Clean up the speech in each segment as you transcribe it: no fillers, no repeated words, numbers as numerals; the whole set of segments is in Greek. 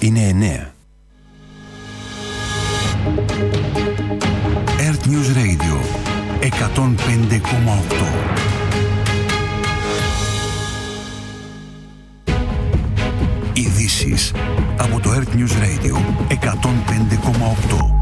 είναι 9. Earth News Radio 105,8. Ειδήσεις από το Earth News Radio 105,8.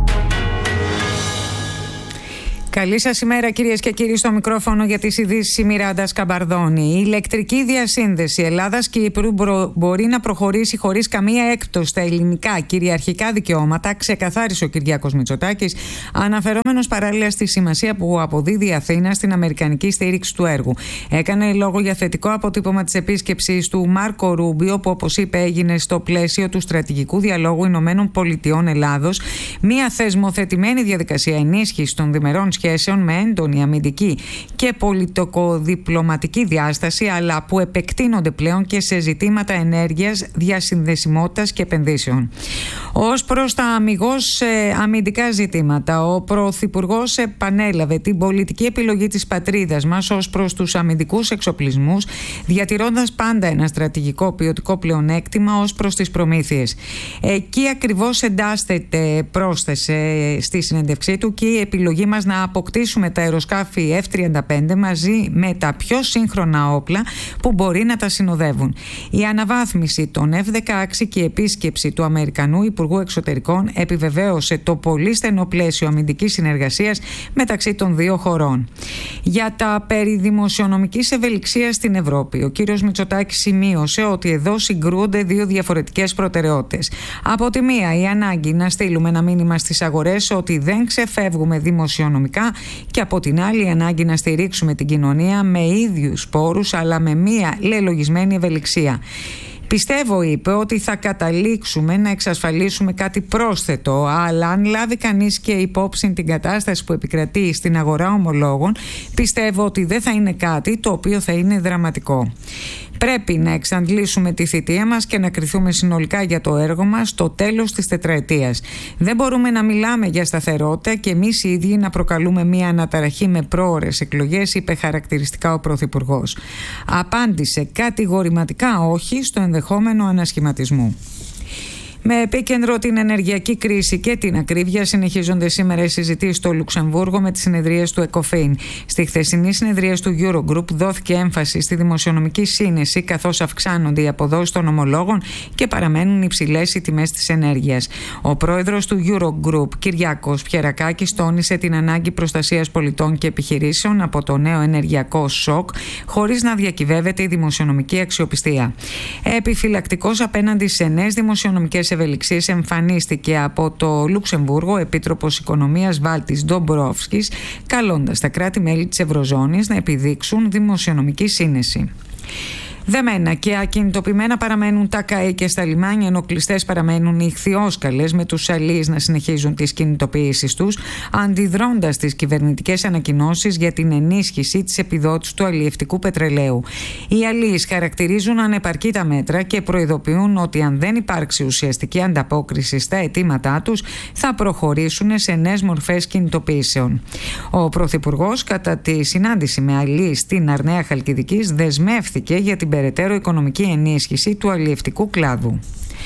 Καλή σας ημέρα, κυρίες και κύριοι, στο μικρόφωνο για τις ειδήσεις η Μιράντα Σκαμπαρδόνη. Η ηλεκτρική διασύνδεση Ελλάδας και Κύπρου μπορεί να προχωρήσει χωρίς καμία έκπτωση στα ελληνικά κυριαρχικά δικαιώματα, ξεκαθάρισε ο Κυριάκος Μητσοτάκης, αναφερόμενος παράλληλα στη σημασία που αποδίδει η Αθήνα στην αμερικανική στήριξη του έργου. Έκανε λόγο για θετικό αποτύπωμα της επίσκεψης του Μάρκο Ρούμπιο, που όπως είπε έγινε στο πλαίσιο του στρατηγικού διαλόγου Ηνωμένων Πολιτειών Ελλάδος, μια θεσμοθετημένη διαδικασία ενίσχυσης των διμερών σχέσεων με έντονη αμυντική και πολιτικοδιπλωματική διάσταση, αλλά που επεκτείνονται πλέον και σε ζητήματα ενέργειας, διασυνδεσιμότητας και επενδύσεων. Ως προς τα αμιγώς αμυντικά ζητήματα, ο Πρωθυπουργός επανέλαβε την πολιτική επιλογή της πατρίδας μας ως προς τους αμυντικούς εξοπλισμούς, διατηρώντας πάντα ένα στρατηγικό ποιοτικό πλεονέκτημα ως προς τις προμήθειες. Εκεί ακριβώς εντάσσεται, πρόσθεσε στη συνέντευξή του, και η επιλογή μας να αποκτήσουμε τα αεροσκάφη F-35 μαζί με τα πιο σύγχρονα όπλα που μπορεί να τα συνοδεύουν. Η αναβάθμιση των F-16 και η επίσκεψη του Αμερικανού Υπουργού Εξωτερικών επιβεβαίωσε το πολύ στενό πλαίσιο αμυντικής συνεργασίας μεταξύ των δύο χωρών. Για τα περί δημοσιονομικής ευελιξίας στην Ευρώπη, ο κύριος Μητσοτάκης σημείωσε ότι εδώ συγκρούονται δύο διαφορετικές προτεραιότητες. Από τη μία, η ανάγκη να στείλουμε ένα μήνυμα στις αγορές ότι δεν ξεφεύγουμε δημοσιονομικά, και από την άλλη η ανάγκη να στηρίξουμε την κοινωνία με ίδιους πόρους, αλλά με μία λελογισμένη ευελιξία. Πιστεύω, είπε, ότι θα καταλήξουμε να εξασφαλίσουμε κάτι πρόσθετο, αλλά αν λάβει κανείς και υπόψη την κατάσταση που επικρατεί στην αγορά ομολόγων, πιστεύω ότι δεν θα είναι κάτι το οποίο θα είναι δραματικό. Πρέπει να εξαντλήσουμε τη θητεία μας και να κριθούμε συνολικά για το έργο μας στο τέλος της τετραετίας. Δεν μπορούμε να μιλάμε για σταθερότητα και εμείς οι ίδιοι να προκαλούμε μια αναταραχή με πρόωρες εκλογές, είπε χαρακτηριστικά ο Πρωθυπουργός. Απάντησε κατηγορηματικά όχι στο ενδεχόμενο ανασχηματισμού. Με επίκεντρο την ενεργειακή κρίση και την ακρίβεια, συνεχίζονται σήμερα οι συζητήσεις στο Λουξεμβούργο με τις συνεδρίες του ECOFIN. Στη χθεσινή συνεδρία του Eurogroup δόθηκε έμφαση στη δημοσιονομική σύνεση, καθώς αυξάνονται οι αποδόσεις των ομολόγων και παραμένουν υψηλές οι τιμές της ενέργειας. Ο πρόεδρος του Eurogroup, Κυριάκος Πιερακάκης, τόνισε την ανάγκη προστασίας πολιτών και επιχειρήσεων από το νέο ενεργειακό σοκ, χωρίς να διακυβεύεται η δημοσιονομική αξιοπιστία. Επιφυλακτικός απέναντι σε νέες δημοσιονομικές ευελιξίες εμφανίστηκε από το Λουξεμβούργο Επίτροπος Οικονομίας Βάλτης Ντομπρόφσκης, καλώντας τα κράτη-μέλη της Ευρωζώνης να επιδείξουν δημοσιονομική σύνεση. Δεμένα και ακινητοποιημένα παραμένουν τα ΚΑΕ και στα λιμάνια, ενώ κλειστές παραμένουν οι ιχθυόσκαλες, με τους αλείς να συνεχίζουν τις κινητοποιήσεις τους, αντιδρώντας τις κυβερνητικές ανακοινώσεις για την ενίσχυση της επιδότησης του αλλιευτικού πετρελαίου. Οι αλείς χαρακτηρίζουν ανεπαρκή τα μέτρα και προειδοποιούν ότι αν δεν υπάρξει ουσιαστική ανταπόκριση στα αιτήματά τους, θα προχωρήσουν σε νέες μορφές κινητοποιήσεων. Ο Πρωθυπουργός, κατά τη συνάντηση με αλείς στην Αρναία Χαλκιδικής, δεσμεύθηκε για την περαιτέρω οικονομική ενίσχυση του αλλιευτικού κλάδου.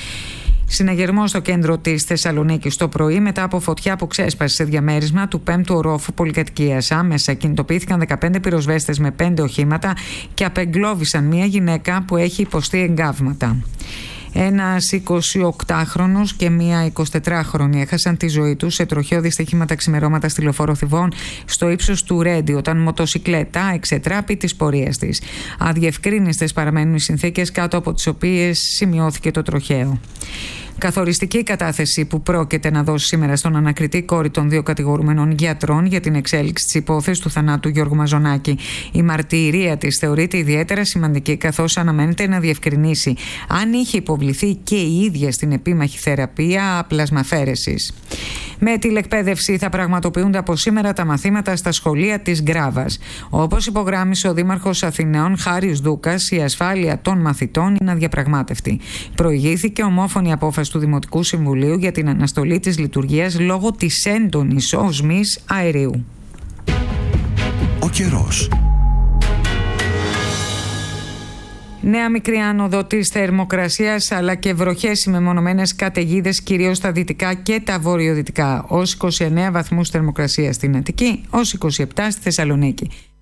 Συναγερμό στο κέντρο της Θεσσαλονίκης το πρωί μετά από φωτιά που ξέσπασε σε διαμέρισμα του 5ου ορόφου πολυκατοικίας. Άμεσα κινητοποιήθηκαν 15 πυροσβέστες με 5 οχήματα και απεγκλώβησαν μια γυναίκα που έχει υποστεί εγκάβματα. Ένας 28χρονος και μία 24χρονη έχασαν τη ζωή τους σε τροχαίο δυστύχημα τα ξημερώματα στη λεωφόρο Θηβών στο ύψος του Ρέντι, όταν μοτοσικλέτα εξετράπη της πορείας της. Αδιευκρίνιστες παραμένουν οι συνθήκες κάτω από τις οποίες σημειώθηκε το τροχαίο. Καθοριστική κατάθεση που πρόκειται να δώσει σήμερα στον ανακριτή κόρη των δύο κατηγορούμενων γιατρών για την εξέλιξη της υπόθεσης του θανάτου Γιώργου Μαζονάκη. Η μαρτυρία της θεωρείται ιδιαίτερα σημαντική, καθώς αναμένεται να διευκρινίσει αν είχε υποβληθεί και η ίδια στην επίμαχη θεραπεία πλασμαφέρεσης. Με τηλεκπαίδευση θα πραγματοποιούνται από σήμερα τα μαθήματα στα σχολεία της Γκράβας. Όπως υπογράμμισε ο Δήμαρχος Αθηναίων Χάρης Δούκας, η ασφάλεια των μαθητών είναι αδιαπραγμάτευτη. Προηγήθηκε ομόφωνη απόφαση του Δημοτικού Συμβουλίου για την αναστολή της λειτουργίας λόγω της έντονης οσμής αερίου. Ο καιρός. Νέα μικρή άνοδο της θερμοκρασίας αλλά και βροχές με μεμονωμένες καταιγίδες κυρίως στα δυτικά και τα βορειοδυτικά. Ως 29 βαθμούς θερμοκρασία στην Αττική, ως 27 στη Θεσσαλονίκη.